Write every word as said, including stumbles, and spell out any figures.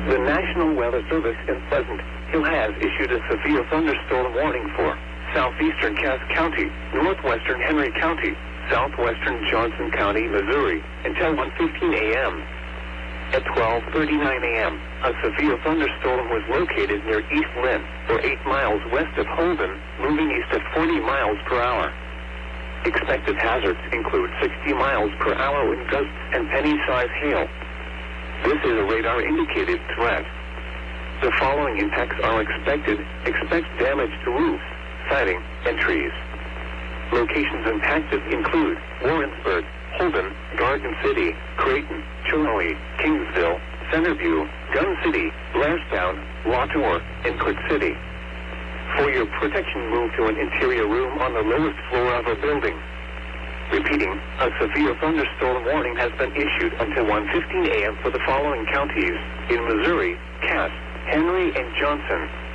The National Weather Service in Pleasant Hill has issued a severe thunderstorm warning for southeastern Cass County, northwestern Henry County, southwestern Johnson County, Missouri, until one fifteen a m At twelve thirty-nine a m, a severe thunderstorm was located near East Lynn, or eight miles west of Holden, moving east at forty miles per hour. Expected hazards include sixty miles per hour wind gusts and penny-sized hail. This is a radar-indicated threat. The following impacts are expected. Expect damage to roofs, siding, and trees. Locations impacted include Warrensburg, Holden, Garden City, Creighton, Chilhowie, Kingsville, Centerview, Gun City, Blairstown, Latour, and Cook City. For your protection, move to an interior room on the lowest floor of a building. Repeating, a severe thunderstorm warning has been issued until one fifteen a m for the following counties in Missouri: Cass, Henry, and Johnson.